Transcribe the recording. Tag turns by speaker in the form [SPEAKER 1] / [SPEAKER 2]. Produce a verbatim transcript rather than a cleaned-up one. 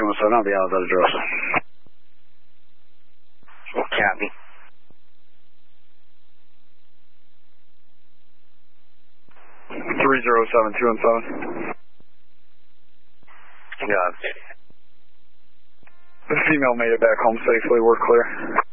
[SPEAKER 1] one seven, I'll be out of that address.
[SPEAKER 2] Copy.
[SPEAKER 1] three zero seven two one seven.
[SPEAKER 2] Got it.
[SPEAKER 1] The female made it back home safely, we're clear.